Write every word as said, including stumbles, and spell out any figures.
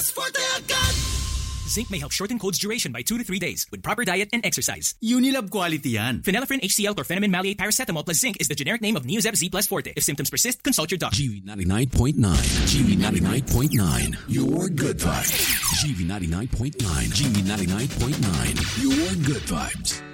Forte agad! Zinc may help shorten cold's duration by two to three days with proper diet and exercise. Unilab quality yan. Phenylephrine H C L chlorpheniramine maleate paracetamol plus zinc is the generic name of Neozeb Z plus Forte. If symptoms persist, consult your doctor. G V ninety-nine point nine. G V ninety-nine point nine. Your good vibes. G V ninety-nine point nine. G V ninety-nine point nine. Your good vibes.